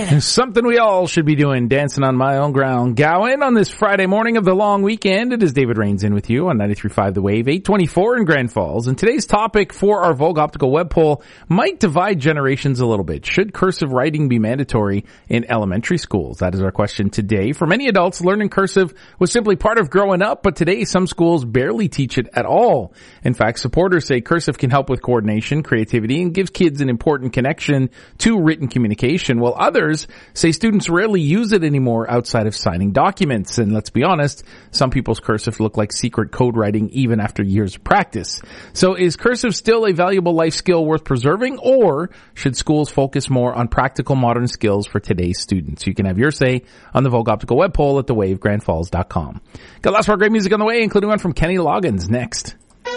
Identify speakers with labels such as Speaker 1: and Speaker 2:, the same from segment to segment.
Speaker 1: Something we all should be doing, dancing on my own ground. Gowan on this Friday morning of the long weekend. It is David Rains in with you on 93.5 The Wave, 824 in Grand Falls. And today's topic for our Vogue Optical web poll might divide generations a little bit. Should cursive writing be mandatory in elementary schools? That is our question today. For many adults, learning cursive was simply part of growing up, but today some schools barely teach it at all. In fact, supporters say cursive can help with coordination, creativity, and gives kids an important connection to written communication, while others say students rarely use it anymore outside of signing documents. And let's be honest, some people's cursive look like secret code writing even after years of practice. So is cursive still a valuable life skill worth preserving, or should schools focus more on practical modern skills for today's students? You can have your say on the Vogue Optical web poll at thewavegrandfalls.com. Got lots more great music on the way, including one from Kenny Loggins next.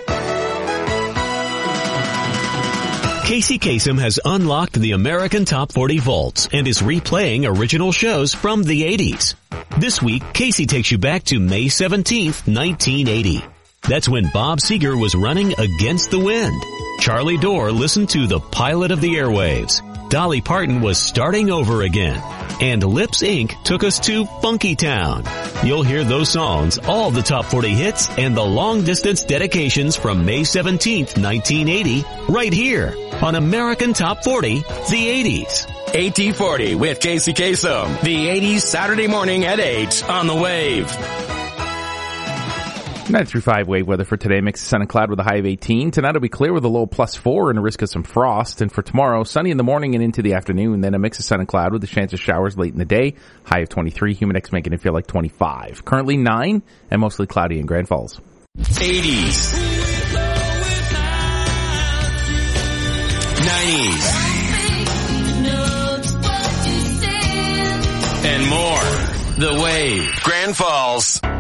Speaker 2: Casey Kasem has unlocked the American Top 40 vaults and is replaying original shows from the 80s. This week, Casey takes you back to May 17th, 1980. That's when Bob Seger was running against the wind. Charlie Dorr listened to The Pilot of the Airwaves. Dolly Parton was starting over again. And Lips Inc. took us to Funky Town. You'll hear those songs, all the top 40 hits, and the long-distance dedications from May 17th, 1980, right here on American Top 40, the 80s.
Speaker 3: AT40 with Casey Kasem. The 80s Saturday morning at 8 on The Wave.
Speaker 1: 93.5 wave weather for today. Mix of sun and cloud with a high of 18. Tonight it'll be clear with a low +4 and a risk of some frost. And for tomorrow, sunny in the morning and into the afternoon. Then a mix of sun and cloud with a chance of showers late in the day. High of 23. Humidex making it feel like 25. Currently 9 and mostly cloudy in Grand Falls.
Speaker 3: 80s. 90s. And more. The Wave. Grand Falls.